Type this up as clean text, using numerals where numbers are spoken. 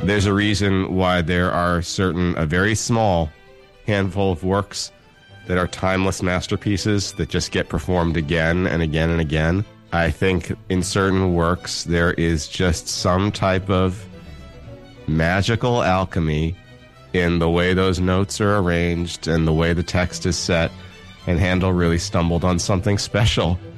There's a reason why there are a very small handful of works that are timeless masterpieces that just get performed again and again and again. I think in certain works there is just some type of magical alchemy in the way those notes are arranged and the way the text is set, and Handel really stumbled on something special.